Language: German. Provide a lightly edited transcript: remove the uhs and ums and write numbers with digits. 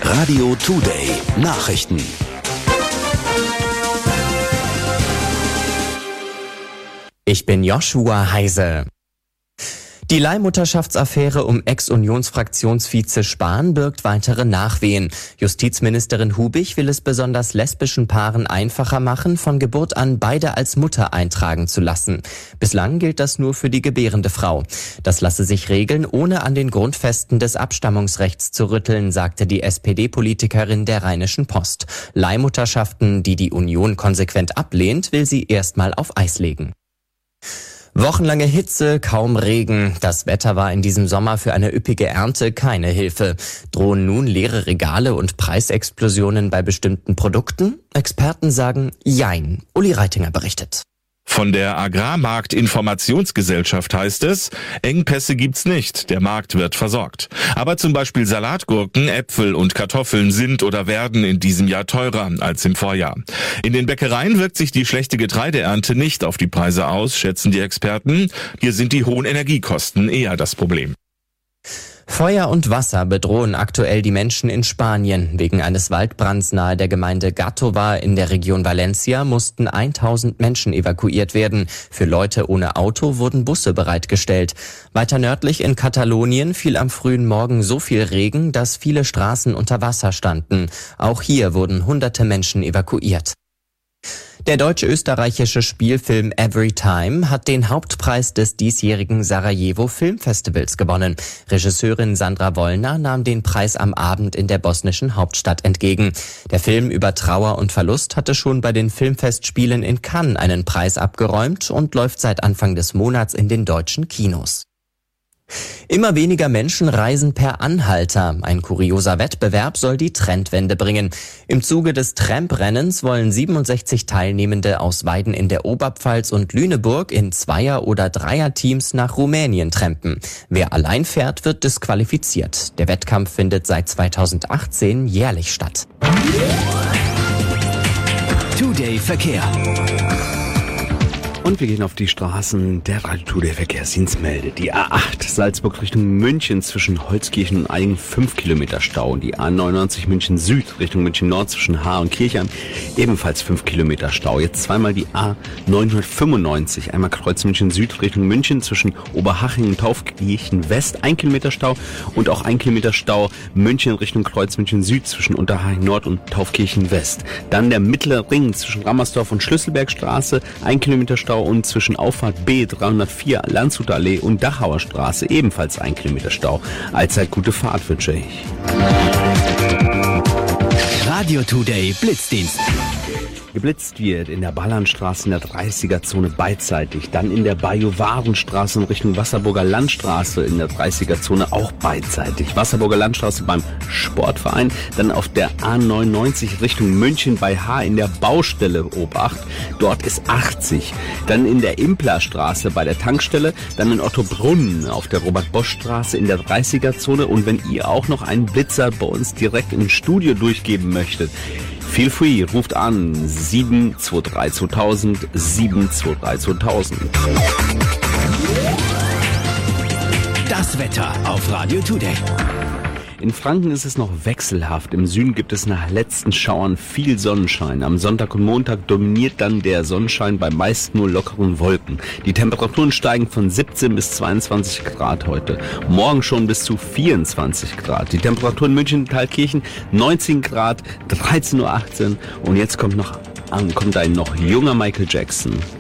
Radio Today Nachrichten. Ich bin Joshua Heise. Die Leihmutterschaftsaffäre um Ex-Unionsfraktionsvize Spahn birgt weitere Nachwehen. Justizministerin Hubig will es besonders lesbischen Paaren einfacher machen, von Geburt an beide als Mutter eintragen zu lassen. Bislang gilt das nur für die gebärende Frau. Das lasse sich regeln, ohne an den Grundfesten des Abstammungsrechts zu rütteln, sagte die SPD-Politikerin der Rheinischen Post. Leihmutterschaften, die die Union konsequent ablehnt, will sie erstmal auf Eis legen. Wochenlange Hitze, kaum Regen. Das Wetter war in diesem Sommer für eine üppige Ernte keine Hilfe. Drohen nun leere Regale und Preisexplosionen bei bestimmten Produkten? Experten sagen Jein. Uli Reitinger berichtet. Von der Agrarmarkt-Informationsgesellschaft heißt es, Engpässe gibt's nicht, der Markt wird versorgt. Aber zum Beispiel Salatgurken, Äpfel und Kartoffeln sind oder werden in diesem Jahr teurer als im Vorjahr. In den Bäckereien wirkt sich die schlechte Getreideernte nicht auf die Preise aus, schätzen die Experten. Hier sind die hohen Energiekosten eher das Problem. Feuer und Wasser bedrohen aktuell die Menschen in Spanien. Wegen eines Waldbrands nahe der Gemeinde Gàtova in der Region Valencia mussten 1000 Menschen evakuiert werden. Für Leute ohne Auto wurden Busse bereitgestellt. Weiter nördlich in Katalonien fiel am frühen Morgen so viel Regen, dass viele Straßen unter Wasser standen. Auch hier wurden hunderte Menschen evakuiert. Der deutsch-österreichische Spielfilm Every Time hat den Hauptpreis des diesjährigen Sarajevo Filmfestivals gewonnen. Regisseurin Sandra Wollner nahm den Preis am Abend in der bosnischen Hauptstadt entgegen. Der Film über Trauer und Verlust hatte schon bei den Filmfestspielen in Cannes einen Preis abgeräumt und läuft seit Anfang des Monats in den deutschen Kinos. Immer weniger Menschen reisen per Anhalter. Ein kurioser Wettbewerb soll die Trendwende bringen. Im Zuge des Tramprennens wollen 67 Teilnehmende aus Weiden in der Oberpfalz und Lüneburg in Zweier- oder Dreierteams nach Rumänien trampen. Wer allein fährt, wird disqualifiziert. Der Wettkampf findet seit 2018 jährlich statt. Today Verkehr. Und wir gehen auf die Straßen. Der Radio Today Verkehrsdienst meldet. Die A8 Salzburg Richtung München zwischen Holzkirchen und Aigen 5 Kilometer Stau. Die A99 München Süd Richtung München Nord zwischen Haar und Kirchheim ebenfalls 5 Kilometer Stau. Jetzt zweimal die A995. Einmal Kreuz München Süd Richtung München zwischen Oberhaching und Taufkirchen West 1 Kilometer Stau. Und auch 1 Kilometer Stau München Richtung Kreuz München Süd zwischen Unterhaching Nord und Taufkirchen West. Dann der mittlere Ring zwischen Rammersdorf und Schlüsselbergstraße 1 Kilometer Stau. Und zwischen Auffahrt B 304 Landshuter Allee und Dachauer Straße ebenfalls 1 Kilometer Stau. Allzeit gute Fahrt wünsche ich. Radio Today Blitzdienst. Geblitzt wird in der Ballernstraße in der 30er-Zone beidseitig, dann in der Bajuwarenstraße in Richtung Wasserburger Landstraße in der 30er-Zone auch beidseitig. Wasserburger Landstraße beim Sportverein, dann auf der A99 Richtung München bei H in der Baustelle Obacht, dort ist 80. Dann in der Implerstraße bei der Tankstelle, dann in Ottobrunn auf der Robert-Bosch-Straße in der 30er-Zone und wenn ihr auch noch einen Blitzer bei uns direkt im Studio durchgeben möchtet, feel free, ruft an 723 2000 723 2000. Das Wetter auf Radio Today. In Franken ist es noch wechselhaft. Im Süden gibt es nach letzten Schauern viel Sonnenschein. Am Sonntag und Montag dominiert dann der Sonnenschein bei meist nur lockeren Wolken. Die Temperaturen steigen von 17 bis 22 Grad heute. Morgen schon bis zu 24 Grad. Die Temperatur in München und Thalkirchen 19 Grad, 13:18 Uhr. Und jetzt kommt ein noch junger Michael Jackson.